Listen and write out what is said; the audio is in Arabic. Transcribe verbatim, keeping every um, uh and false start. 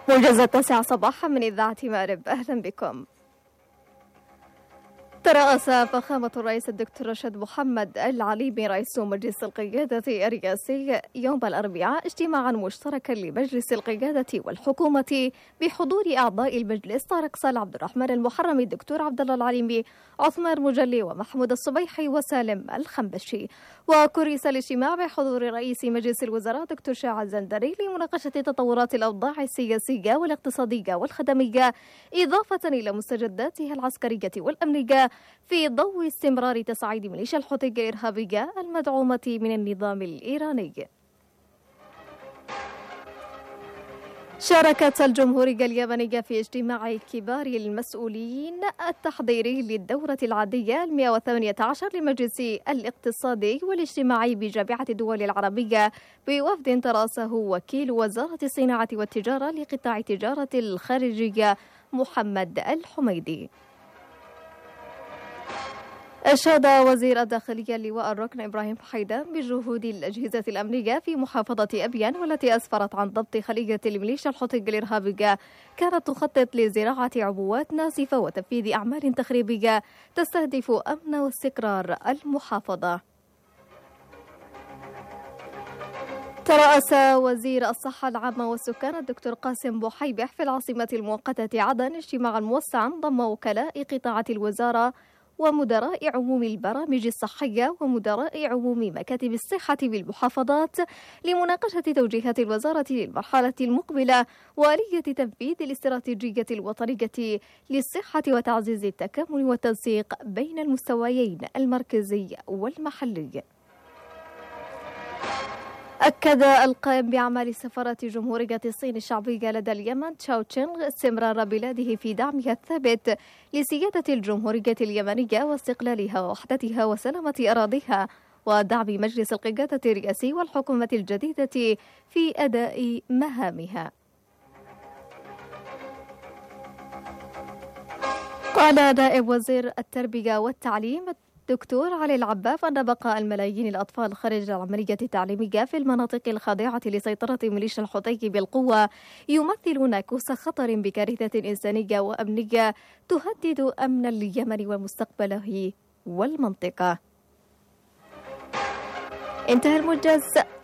موجز التاسعة صباحا من إذاعة مأرب، أهلا بكم. ترأس فخامة الرئيس الدكتور رشاد محمد العليمي رئيس مجلس القيادة الرئاسي يوم الأربعاء اجتماعا مشتركا لمجلس القيادة والحكومة بحضور أعضاء المجلس طارق صالح، عبد الرحمن المحرمي، الدكتور عبد الله العليمي، عثمان مجلي، ومحمود الصبيحي، وسالم الخنبشي. وكرس الاجتماع بحضور رئيس مجلس الوزراء دكتور شاعر الزندري لمناقشة تطورات الأوضاع السياسية والاقتصادية والخدمية، إضافة إلى مستجداتها العسكرية والأمنية في ضوء استمرار تصعيد ميليشيا الحوثي الإرهابية المدعومة من النظام الإيراني. شاركت الجمهورية اليابانية في اجتماع كبار المسؤولين التحضيري للدورة العادية المئة والثمانية عشر لمجلس الاقتصادي والاجتماعي بجامعة الدول العربية بوفد ترأسه وكيل وزارة الصناعة والتجارة لقطاع التجارة الخارجية محمد الحميدي. أشاد وزير الداخلية اللواء الركن إبراهيم حيدان بجهود الأجهزة الأمنية في محافظة أبيان، والتي أسفرت عن ضبط خلية الميليشيا الحوثي الإرهابية كانت تخطط لزراعة عبوات ناسفة وتنفيذ أعمال تخريبية تستهدف أمن واستقرار المحافظة. ترأس وزير الصحة العامة والسكان الدكتور قاسم بوحيبح في العاصمة المؤقتة عدن اجتماعا موسعا ضم وكلاء قطاعات الوزارة ومدراء عموم البرامج الصحية ومدراء عموم مكاتب الصحة بالمحافظات لمناقشة توجيهات الوزارة للمرحلة المقبلة وآلية تنفيذ الاستراتيجية الوطنية للصحة وتعزيز التكامل والتنسيق بين المستويين المركزي والمحلي. أكد القائم بأعمال سفارة جمهورية الصين الشعبية لدى اليمن تشاو تشينغ استمرار بلاده في دعمها الثابت لسيادة الجمهورية اليمنية واستقلالها ووحدتها وسلامة أراضيها، ودعم مجلس القيادة الرئاسي والحكومة الجديدة في أداء مهامها. قال نائب وزير التربية والتعليم دكتور علي العباف أن بقاء الملايين الأطفال خارج العملية التعليمية في المناطق الخاضعة لسيطرة ميليشيا الحوثي بالقوة يمثل ناكوس خطر بكارثة إنسانية وأمنية تهدد أمن اليمن ومستقبله والمنطقة. انتهى الموجز.